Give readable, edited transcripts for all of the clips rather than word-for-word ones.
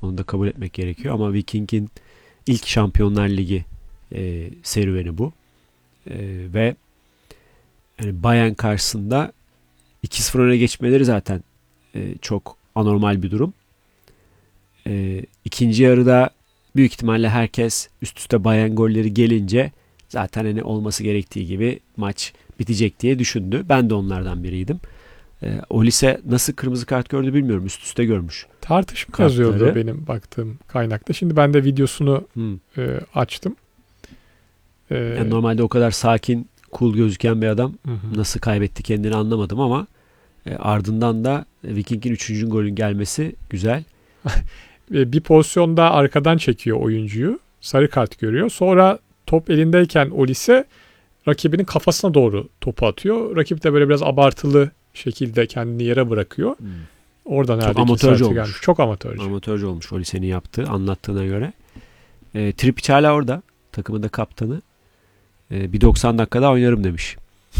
Onu da kabul etmek gerekiyor. Ama Viking'in ilk Şampiyonlar Ligi serüveni bu. Ve yani Bayern karşısında 2-0 öne geçmeleri zaten çok anormal bir durum. İkinci yarıda büyük ihtimalle herkes üst üste Bayern golleri gelince zaten hani olması gerektiği gibi maç bitecek diye düşündü. Ben de onlardan biriydim. Olise nasıl kırmızı kart gördü bilmiyorum. Üst üste görmüş. Tartışma Kartları yazıyordu benim baktığım kaynakta. Şimdi ben de videosunu açtım. Yani normalde o kadar sakin, cool gözüken bir adam Hı. nasıl kaybetti kendini anlamadım ama ardından da Viking'in 3. golün gelmesi güzel. Bir pozisyonda arkadan çekiyor oyuncuyu. Sarı kart görüyor. Sonra top elindeyken Olise rakibinin kafasına doğru topu atıyor. Rakip de böyle biraz abartılı şekilde kendini yere bırakıyor. Oradan Çok herhalde amatörce olmuş. gelmiş. Çok amatörce. Amatörce olmuş Olise'nin yaptığı anlattığına göre. Trippic hala orada. Takımın da kaptanı. Bir 90 dakika daha oynarım demiş.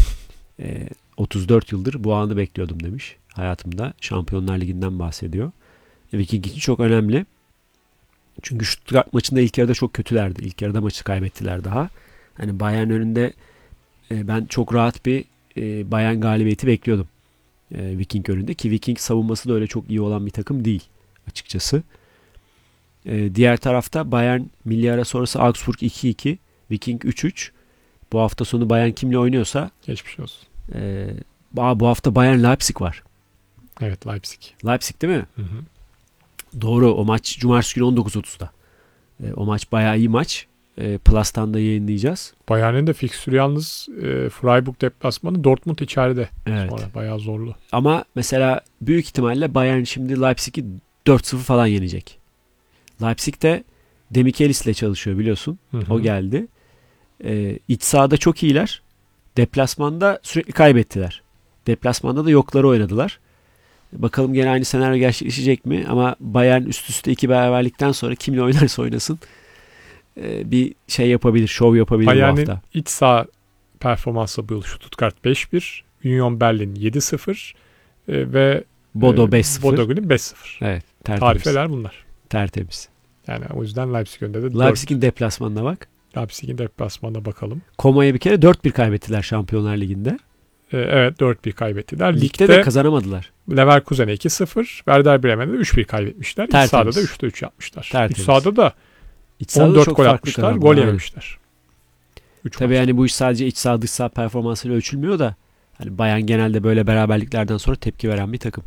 34 yıldır bu anı bekliyordum demiş. Hayatımda Şampiyonlar Ligi'nden bahsediyor. Viking için çok önemli. Çünkü Stuttgart maçında ilk yarıda çok kötülerdi. İlk yarıda maçı kaybettiler daha. Hani Bayern önünde ben çok rahat bir Bayern galibiyeti bekliyordum. Viking önünde ki Viking savunması da öyle çok iyi olan bir takım değil açıkçası. Diğer tarafta Bayern milli ara sonrası Augsburg 2-2, Viking 3-3. Bu hafta sonu Bayern kimle oynuyorsa geçmiş olsun. Bu hafta Bayern Leipzig var. Evet, Leipzig. Leipzig değil mi? Hı. Doğru. O maç Cumartesi günü 19.30'da. O maç bayağı iyi maç. Plus'tan da yayınlayacağız. Bayern'in de fikstürü yalnız Freiburg deplasmanı, Dortmund içeride. Evet. Sonra bayağı zorlu. Ama mesela büyük ihtimalle Bayern şimdi Leipzig'i 4-0 falan yenecek. Leipzig de Demichelis ile çalışıyor biliyorsun. Hı. O geldi. İç sahada çok iyiler. Deplasmanda sürekli kaybettiler. Deplasmanda da yokları oynadılar. Bakalım gene aynı senaryo gerçekleşecek mi? Ama Bayern üst üste 2 beraberlikten sonra kimle oynarsa oynasın bir şey yapabilir, şov yapabilir Bayern'in bu hafta. iç saha performansı bu yıl Stuttgart 5-1, Union Berlin 7-0 ve Bodo 5-0. Bodo Glimt 5-0. Evet, tertemiz. Tarifeler bunlar. Tertemiz. Yani o yüzden Leipzig önde de Leipzig'in deplasmanına bak. Leipzig'in deplasmanına bakalım. Koma'ya bir kere 4-1 kaybettiler Şampiyonlar Ligi'nde. Evet, 4-1 kaybettiler. Ligde de kazanamadılar. Leverkusen'e 2-0, Werder Bremen'e de 3-1 kaybetmişler. Tertemiz. İç sahada da 3'te 3 yapmışlar. Tertemiz. İç sahada da İç sahada 14 çok gol farklı atmışlar, kazandılar. gol Aynen. yememişler. Tabii yani bu iş sadece iç saha dış saha performansıyla ölçülmüyor da hani Bayern genelde böyle beraberliklerden sonra tepki veren bir takım.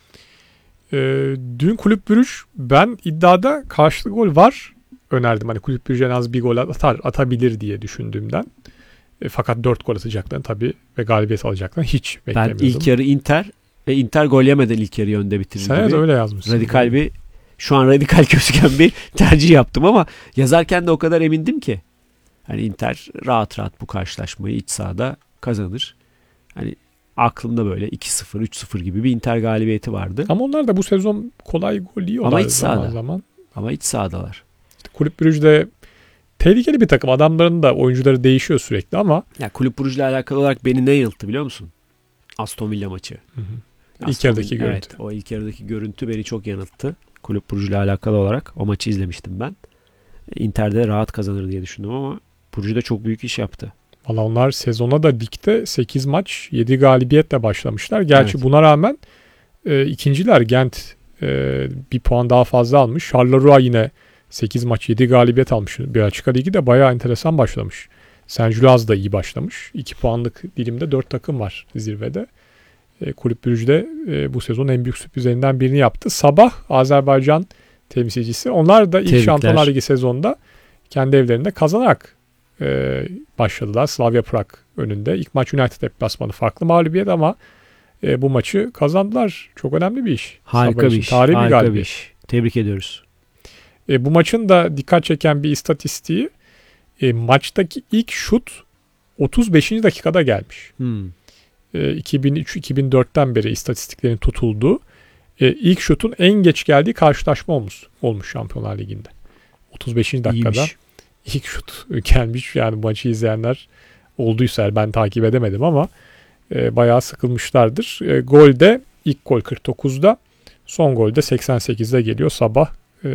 Dün Kulüp Brugge, ben iddiada karşılıklı gol var önerdim. Hani Kulüp Brugge en az bir gol atabilir diye düşündüğümden. Fakat 4 gol atacaklarını tabii ve galibiyet alacaklarını hiç beklemiyordum. Ben ilk yarı Inter ve Inter gol yemeden ilk yarıyı önde bitirir Sen gibi. de öyle yazmışsın. Radikal bir şu an radikal gözüken bir tercih yaptım ama yazarken de o kadar emindim ki. Hani Inter rahat rahat bu karşılaşmayı iç sahada kazanır. Hani aklımda böyle 2-0, 3-0 gibi bir Inter galibiyeti vardı. Ama onlar da bu sezon kolay gol yiyorlar ama iç sahada. zaman. Ama iç sahadalar. İşte Kulüp Brugge de tehlikeli bir takım. Adamların da oyuncuları değişiyor sürekli ama. Ya Kulüp Brugge'le alakalı olarak beni ne yanılttı biliyor musun? Aston Villa maçı. Hı. İlk yarıdaki görüntü. Evet, o ilk yarıdaki görüntü beni çok yanılttı. Kulüp Brugge'le alakalı olarak o maçı izlemiştim ben. Inter'de rahat kazanır diye düşündüm ama Brugge de çok büyük iş yaptı. Valla onlar sezona da ligde 8 maç 7 galibiyetle başlamışlar. Gerçi buna rağmen ikinciler Gent bir puan daha fazla almış. Charleroi yine 8 maç 7 galibiyet almış. Belçika Ligi de bayağı enteresan başlamış. Saint-Gilloise da iyi başlamış. 2 puanlık dilimde 4 takım var zirvede. Kulüp Brugge de bu sezon en büyük sürprizlerinden birini yaptı. Sabah Azerbaycan temsilcisi. Onlar da ilk Şampiyonlar Ligi sezonunda kendi evlerinde kazanarak başladılar. Slavia Prag önünde. İlk maç United deplasmanı, farklı mağlubiyet ama bu maçı kazandılar. Çok önemli bir iş. Harika bir iş. Tarihi bir galibiyet. Bir iş. Tebrik ediyoruz. Bu maçın da dikkat çeken bir istatistiği, maçtaki ilk şut 35. dakikada gelmiş. 2003-2004'ten beri istatistiklerin tutulduğu ilk şutun en geç geldiği karşılaşma olmuş Şampiyonlar Ligi'nde. 35. dakikada İyiymiş. ilk şut gelmiş. Yani maçı izleyenler olduysa, ben takip edemedim ama bayağı sıkılmışlardır. Golde ilk gol 49'da, son gol de 88'de geliyor. Sabah